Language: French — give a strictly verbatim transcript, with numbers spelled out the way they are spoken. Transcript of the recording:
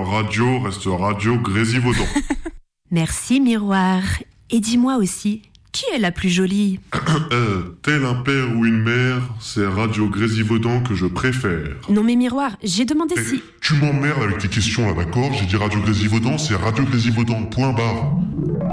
radio reste radio Grésivaudan. Merci, miroir. Et dis-moi aussi, qui est la plus jolie? euh, Tel un père ou une mère, c'est radio Grésivaudan que je préfère. Non mais miroir, j'ai demandé Eh, si... Tu m'emmerdes avec tes questions là, d'accord? J'ai dit radio Grésivaudan, c'est radio Grésivaudan, point barre.